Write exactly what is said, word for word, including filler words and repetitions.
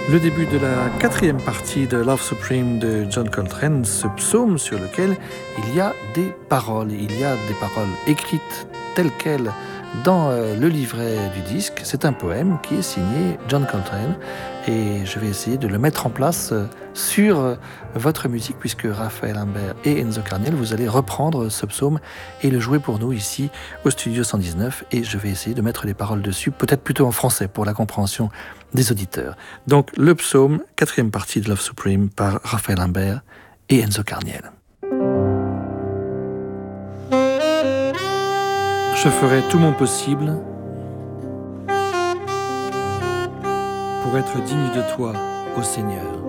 Le début de la quatrième partie de Love Supreme de John Coltrane, ce psaume sur lequel il y a des paroles. Il y a des paroles écrites telles quelles dans le livret du disque. C'est un poème qui est signé John Coltrane et je vais essayer de le mettre en place sur votre musique puisque Raphaël Imbert et Enzo Carniel, vous allez reprendre ce psaume et le jouer pour nous ici au Studio cent dix-neuf et je vais essayer de mettre les paroles dessus, peut-être plutôt en français pour la compréhension des auditeurs. Donc le psaume, quatrième partie de Love Supreme par Raphaël Imbert et Enzo Carniel. Je ferai tout mon possible pour être digne de toi, ô Seigneur.